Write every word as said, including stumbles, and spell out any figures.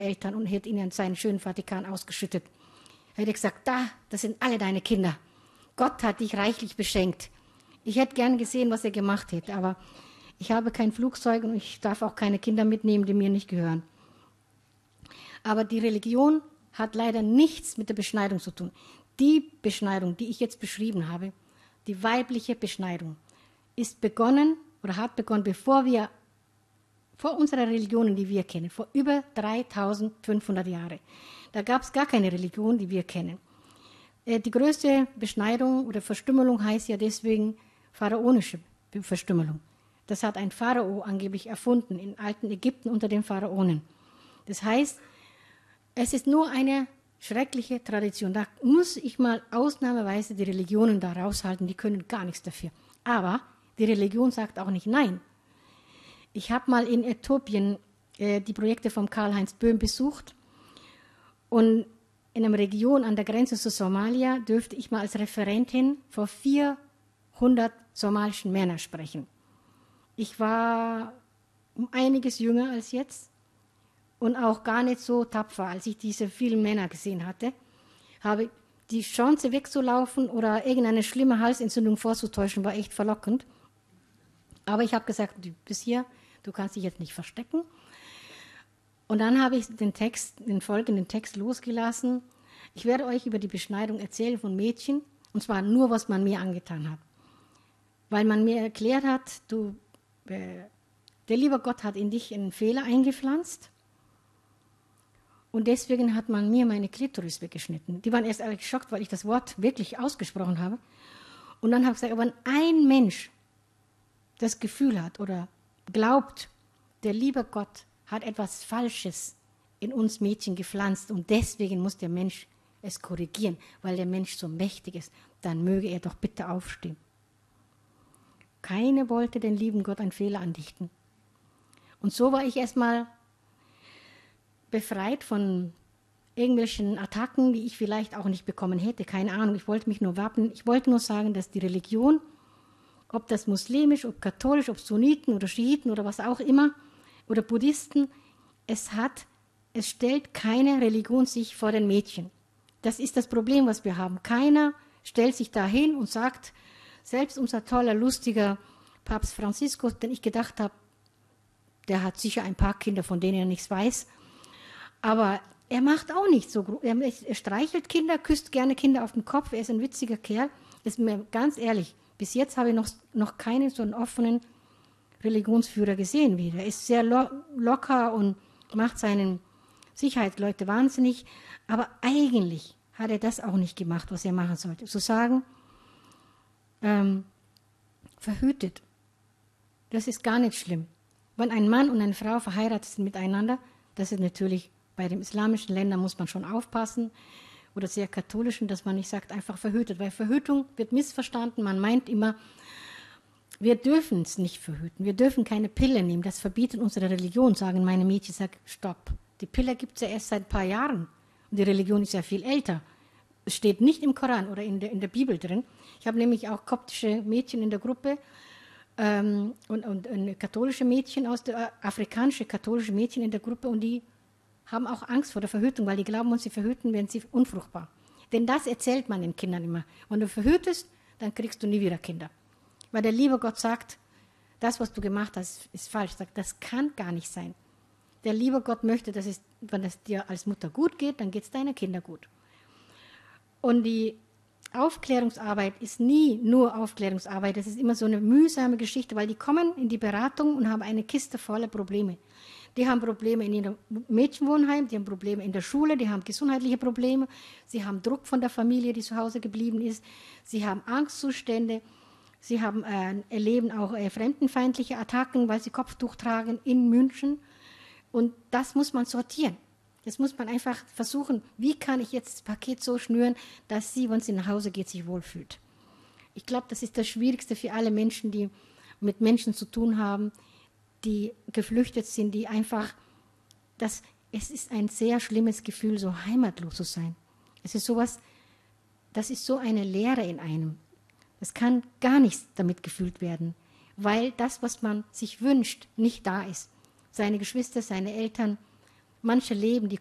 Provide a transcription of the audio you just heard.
Eltern und hätte ihnen seinen schönen Vatikan ausgeschüttet. Er hätte gesagt, da, das sind alle deine Kinder. Gott hat dich reichlich beschenkt. Ich hätte gern gesehen, was er gemacht hätte, aber ich habe kein Flugzeug und ich darf auch keine Kinder mitnehmen, die mir nicht gehören. Aber die Religion hat leider nichts mit der Beschneidung zu tun. Die Beschneidung, die ich jetzt beschrieben habe, die weibliche Beschneidung, ist begonnen oder hat begonnen, bevor wir, vor unserer Religion, die wir kennen, vor über dreitausendfünfhundert Jahren. Da gab es gar keine Religion, die wir kennen. Die größte Beschneidung oder Verstümmelung heißt ja deswegen pharaonische Verstümmelung. Das hat ein Pharao angeblich erfunden in alten Ägypten unter den Pharaonen. Das heißt, es ist nur eine schreckliche Tradition. Da muss ich mal ausnahmsweise die Religionen da raushalten, die können gar nichts dafür. Aber die Religion sagt auch nicht nein. Ich habe mal in Äthiopien äh, die Projekte von Karl-Heinz Böhm besucht und in einer Region an der Grenze zu Somalia dürfte ich mal als Referentin vor vierhundert somalischen Männern sprechen. Ich war um einiges jünger als jetzt und auch gar nicht so tapfer, als ich diese vielen Männer gesehen hatte. Habe die Chance wegzulaufen oder irgendeine schlimme Halsentzündung vorzutäuschen, war echt verlockend. Aber ich habe gesagt, du bist hier, du kannst dich jetzt nicht verstecken. Und dann habe ich den Text, den folgenden Text losgelassen. Ich werde euch über die Beschneidung erzählen von Mädchen, und zwar nur, was man mir angetan hat. Weil man mir erklärt hat, du, äh, der liebe Gott hat in dich einen Fehler eingepflanzt und deswegen hat man mir meine Klitoris weggeschnitten. Die waren erst alle geschockt, weil ich das Wort wirklich ausgesprochen habe. Und dann habe ich gesagt, aber wenn ein Mensch das Gefühl hat oder glaubt, der liebe Gott hat etwas Falsches in uns Mädchen gepflanzt und deswegen muss der Mensch es korrigieren, weil der Mensch so mächtig ist, dann möge er doch bitte aufstehen. Keine wollte den lieben Gott einen Fehler andichten. Und so war ich erstmal befreit von irgendwelchen Attacken, die ich vielleicht auch nicht bekommen hätte. Keine Ahnung, ich wollte mich nur wappnen. Ich wollte nur sagen, dass die Religion, ob das muslimisch, ob katholisch, ob Sunniten oder Schiiten oder was auch immer, oder Buddhisten, es hat, es stellt keine Religion sich vor den Mädchen. Das ist das Problem, was wir haben. Keiner stellt sich da hin und sagt, selbst unser toller, lustiger Papst Franziskus, den ich gedacht habe, der hat sicher ein paar Kinder, von denen er nichts weiß, aber er macht auch nicht so, er, er streichelt Kinder, küsst gerne Kinder auf den Kopf, er ist ein witziger Kerl, ist mir ganz ehrlich, bis jetzt habe ich noch, noch keinen so einen offenen Religionsführer gesehen wie. Er ist sehr lo locker und macht seinen Sicherheitsleute wahnsinnig, aber eigentlich hat er das auch nicht gemacht, was er machen sollte. Zu sagen, ähm, verhütet, das ist gar nicht schlimm. Wenn ein Mann und eine Frau verheiratet sind miteinander, das ist natürlich, bei den islamischen Ländern muss man schon aufpassen, oder sehr katholischen, dass man nicht sagt, einfach verhütet, weil Verhütung wird missverstanden, man meint immer, wir dürfen es nicht verhüten, wir dürfen keine Pille nehmen, das verbietet unsere Religion, sagen meine Mädchen, sag, stopp, die Pille gibt es ja erst seit ein paar Jahren und die Religion ist ja viel älter. Es steht nicht im Koran oder in der, in der Bibel drin. Ich habe nämlich auch koptische Mädchen in der Gruppe ähm, und, und, und katholische Mädchen, aus der, äh, afrikanische katholische Mädchen in der Gruppe und die haben auch Angst vor der Verhütung, weil die glauben, wenn sie verhüten, werden sie unfruchtbar. Denn das erzählt man den Kindern immer. Wenn du verhütest, dann kriegst du nie wieder Kinder. Weil der liebe Gott sagt, das, was du gemacht hast, ist falsch. Sagt, das kann gar nicht sein. Der liebe Gott möchte, dass es, wenn es dir als Mutter gut geht, dann geht es deinen Kindern gut. Und die Aufklärungsarbeit ist nie nur Aufklärungsarbeit. Das ist immer so eine mühsame Geschichte, weil die kommen in die Beratung und haben eine Kiste voller Probleme. Die haben Probleme in ihrem Mädchenwohnheim, die haben Probleme in der Schule, die haben gesundheitliche Probleme, sie haben Druck von der Familie, die zu Hause geblieben ist, sie haben Angstzustände, sie haben, äh, erleben auch äh, fremdenfeindliche Attacken, weil sie Kopftuch tragen in München. Und das muss man sortieren. Das muss man einfach versuchen, wie kann ich jetzt das Paket so schnüren, dass sie, wenn sie nach Hause geht, sich wohlfühlt. Ich glaube, das ist das Schwierigste für alle Menschen, die mit Menschen zu tun haben, die geflüchtet sind, die einfach, das, es ist ein sehr schlimmes Gefühl, so heimatlos zu sein. Es ist sowas, das ist so eine Leere in einem. Es kann gar nichts damit gefühlt werden, weil das, was man sich wünscht, nicht da ist. Seine Geschwister, seine Eltern, Manche leben die